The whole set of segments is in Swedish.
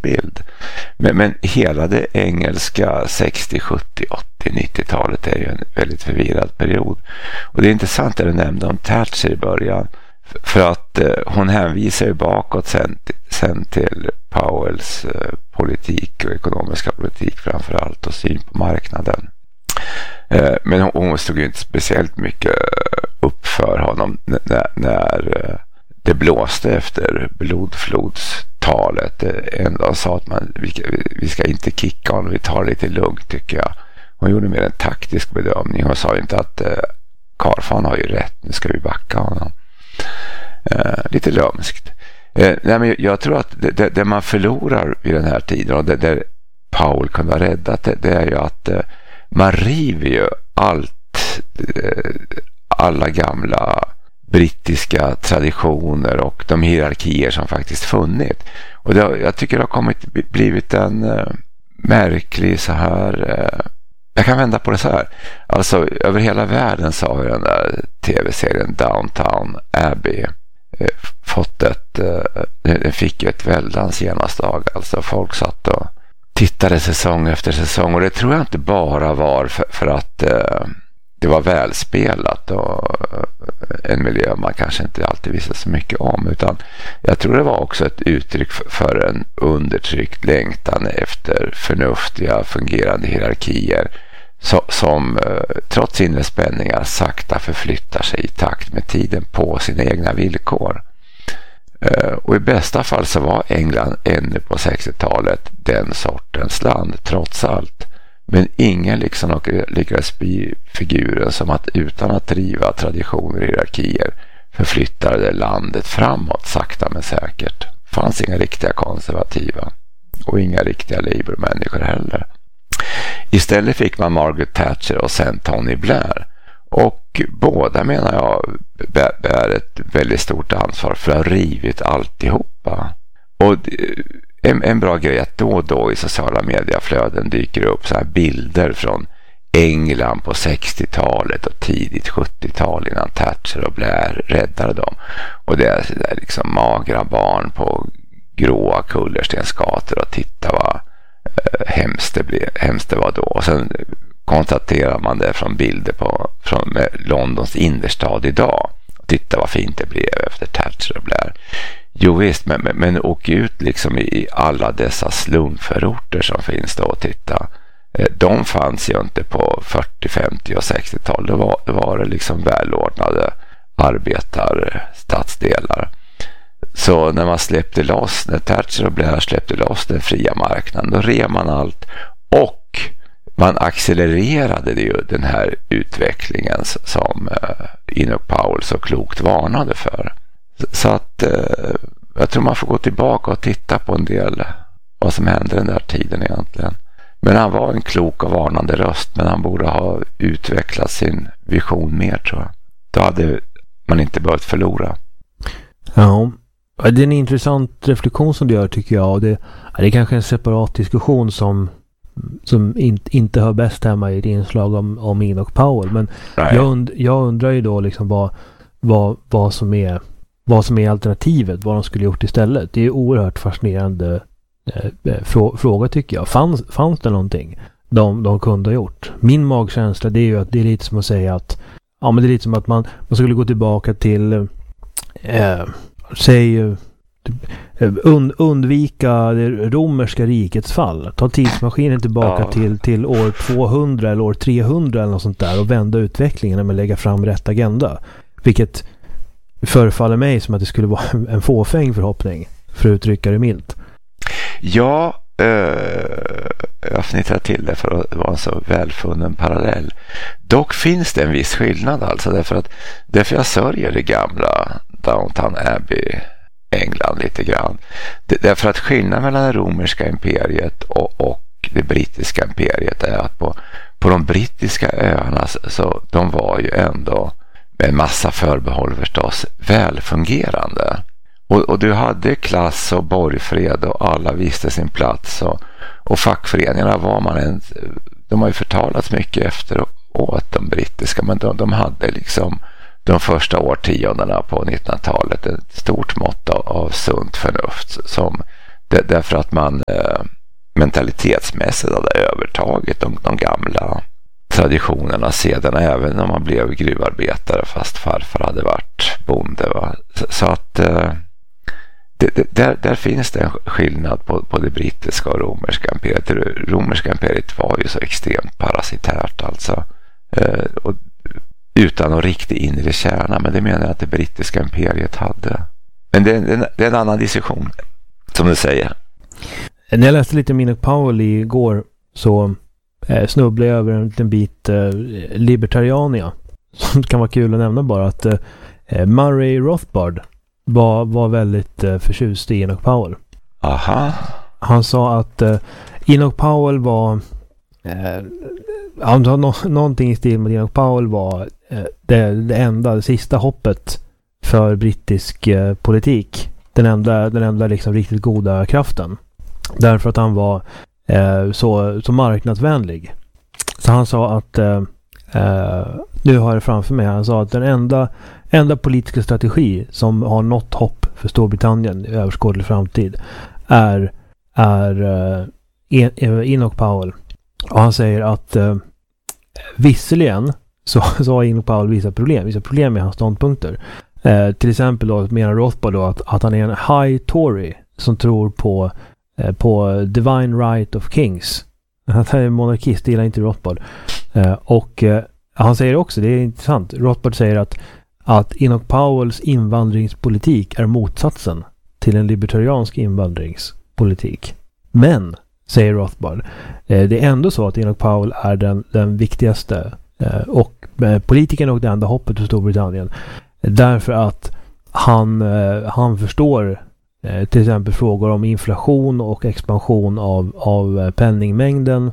världsbild. Men hela det engelska 60, 70, 80, 90-talet är ju en väldigt förvirrad period. Och det är intressant att du nämnde om Thatcher i början. För att hon hänvisar ju bakåt sen till Powells politik och ekonomiska politik framförallt och syn på marknaden. Men hon stod ju inte speciellt mycket upp för honom när det blåste efter blodflodstalet. En dag sa att vi ska inte kicka honom, vi tar det lite lugnt tycker jag. Hon gjorde mer en taktisk bedömning. Hon sa inte att Karfan har ju rätt, nu ska vi backa honom. Lite lömskt. Nej, men jag tror att det man förlorar i den här tiden och där Powell kunde ha räddat det är ju att man river ju alla gamla brittiska traditioner och de hierarkier som faktiskt funnits. Och jag tycker det har blivit en märklig så här... Jag kan vända på det så här. Alltså över hela världen så har den där tv-serien Downton Abbey fått den fick ju ett väldans genomslag. Alltså folk satt och tittade säsong efter säsong och det tror jag inte bara var för att det var välspelat och en miljö man kanske inte alltid visste så mycket om, utan jag tror det var också ett uttryck för en undertryckt längtan efter förnuftiga fungerande hierarkier som trots inre spänningar sakta förflyttar sig i takt med tiden på sina egna villkor. Och i bästa fall så var England ännu på 60-talet den sortens land trots allt. Men ingen liksom lyckades bli figuren som att utan att driva traditioner och hierarkier förflyttade landet framåt sakta men säkert. Det fanns inga riktiga konservativa och inga riktiga Labour-människor heller. Istället fick man Margaret Thatcher och sen Tony Blair. Och båda menar jag bär ett väldigt stort ansvar för att ha rivit alltihopa. Och en bra grej att då och då i sociala medieflöden dyker upp så här bilder från England på 60-talet och tidigt 70-tal innan Thatcher och Blair räddade dem. Och det är liksom magra barn på gråa kullerstensgator och titta vad hemskt det var då. Och sen konstaterar man det från bilder från Londons innerstad idag. Och titta vad fint det blev efter Thatcher och Blair. Jo visst, men åk ut liksom i alla dessa slumförorter som finns då och titta. De fanns ju inte på 40, 50 och 60-tal. Då var det liksom välordnade arbetarstadsdelar. Så när Thatcher och Blair släppte loss den fria marknaden, då rev man allt och man accelererade ju den här utvecklingen som Enoch Powell så klokt varnade för. Så att jag tror man får gå tillbaka och titta på en del vad som hände den där tiden egentligen. Men han var en klok och varnande röst, men han borde ha utvecklat sin vision mer tror jag. Då hade man inte behövt förlora. Ja, det är en intressant reflektion som du gör tycker jag. Och det är kanske en separat diskussion som inte hör bäst hemma i ett inslag om Enoch Powell. Men jag undrar ju då liksom vad som är alternativet, vad de skulle gjort istället. Det är oerhört fascinerande fråga tycker jag. Fanns det någonting de kunde ha gjort? Min magkänsla det är ju att det är lite som att säga att men det är lite som att man skulle gå tillbaka till undvika det romerska rikets fall. Ta tidsmaskinen tillbaka till år 200 eller år 300 eller något sånt där och vända utvecklingen med lägga fram rätt agenda. Vilket förefaller mig som att det skulle vara en fåfäng förhoppning, för att uttrycka det milt. Ja, jag fnittrar till det för att vara en så välfunnen parallell. Dock finns det en viss skillnad alltså, därför jag sörjer det gamla Downton Abbey England lite grann. Därför att skillnaden mellan det romerska imperiet och det brittiska imperiet är att på de brittiska öarna så de var ju ändå med en massa förbehåll förstås välfungerande. Och du hade klass och borgfred och alla visste sin plats och fackföreningarna de har ju förtalats mycket efteråt de brittiska, men de hade liksom de första årtiondena på 1900-talet ett stort mått av sunt förnuft som Därför att man mentalitetsmässigt hade övertagit de gamla traditionerna sedan, även när man blev gruvarbetare fast farfar hade varit bonde. Va? Så att där finns det en skillnad på det brittiska och romerska imperiet. Det romerska imperiet var ju så extremt parasitärt alltså, och utan någon riktig inre kärna, men det menar jag att det brittiska imperiet hade. Men det är en annan diskussion, som du säger. När jag läste lite Enoch Powell igår så snubblade jag över en liten bit libertariania som kan vara kul att nämna bara, att Murray Rothbard var väldigt förtjust i Enoch Powell. Aha. Han sa att Enoch Powell var han sa någonting i stil med Enoch Powell var det sista hoppet för brittisk politik. Den enda liksom riktigt goda kraften. Därför att han var så marknadsvänlig. Så han sa att nu har jag det framför mig. Han sa att den enda politiska strategi som har något hopp för Storbritannien i överskådlig framtid är Enoch Powell. Och han säger att visserligen så har Enoch Powell vissa problem med hans ståndpunkter. Till exempel då menar Rothbard då att han är en high Tory som tror på divine right of kings. Han är monarkist, det gillar inte Rothbard. Och han säger också, det är intressant, Rothbard säger att Enoch Powells invandringspolitik är motsatsen till en libertariansk invandringspolitik. Men, säger Rothbard, det är ändå så att Enoch Powell är den viktigaste och politikern och det enda hoppet för Storbritannien. Därför att han förstår till exempel frågor om inflation och expansion av penningmängden,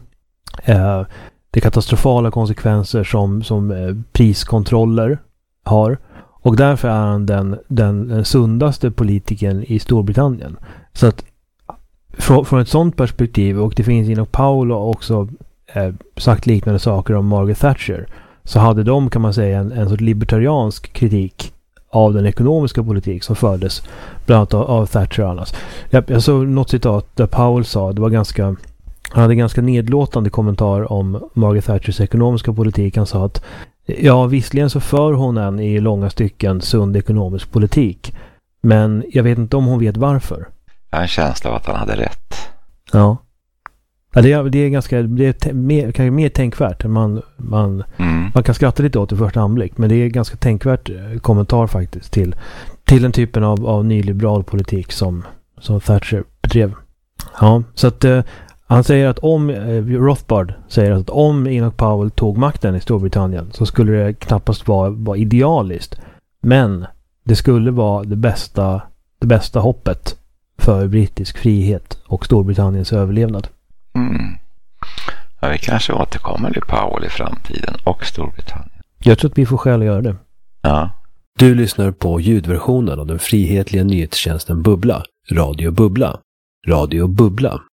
det katastrofala konsekvenser som priskontroller har, och därför är han den sundaste politikern i Storbritannien. Så att från ett sådant perspektiv, och det finns Enoch Powell också sagt liknande saker om Margaret Thatcher, så hade de, kan man säga, en sorts libertariansk kritik av den ekonomiska politik som fördes bland annat av Thatcher och annars. Jag såg något citat där Powell sa, han hade en ganska nedlåtande kommentar om Margaret Thatchers ekonomiska politik. Han sa att ja, visserligen så för hon en i långa stycken sund ekonomisk politik, men jag vet inte om hon vet varför. Jag har en känsla av att han hade rätt. Ja. Det är kanske mer tänkvärt. Man kan skratta lite åt i första anblick, men det är ganska tänkvärt kommentar faktiskt till den typen av nyliberal politik som Thatcher bedrev. Ja, så att han säger att Rothbard säger att om Enoch Powell tog makten i Storbritannien så skulle det knappast vara idealiskt, men det skulle vara det bästa hoppet för brittisk frihet och Storbritanniens överlevnad. Ja, vi kanske återkommer till Powell i framtiden och Storbritannien. Jag tror att vi får skäl att göra det. Ja. Du lyssnar på ljudversionen av den frihetliga nyhetstjänsten Bubbla, Radio Bubbla. Radio Bubbla